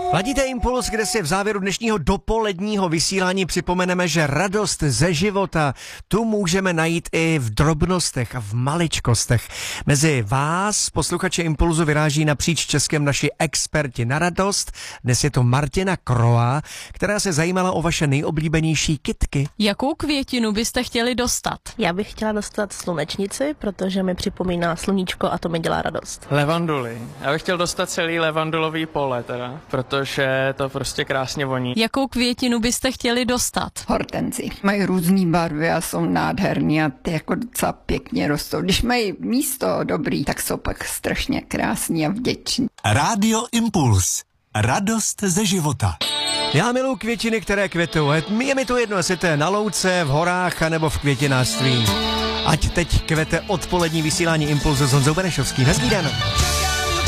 Ladíte Impuls, kde si v závěru dnešního dopoledního vysílání připomeneme, že radost ze života tu můžeme najít i v drobnostech a v maličkostech. Mezi vás, posluchače Impulzu, vyráží napříč Českem naši experti na radost. Dnes je to Martina Kroa, která se zajímala o vaše nejoblíbenější kytky. Jakou květinu byste chtěli dostat? Já bych chtěla dostat slunečnici, protože mi připomíná sluníčko a to mi dělá radost. Levanduly. Já bych chtěl dostat celý levandulový pole teda, protože to prostě krásně voní. Jakou květinu byste chtěli dostat? Hortenzi. Mají různý barvy a jsou nádherný a ty jako docela pěkně rostou. Když mají místo dobrý, tak jsou pak strašně krásní a vděční. Rádio Impuls. Radost ze života. Já miluji květiny, které květou. Je mi to jedno, jestli to je na louce, v horách, anebo v květinářství. Ať teď kvete odpolední vysílání Impulzu s Honzou Benešovským. Hezký den.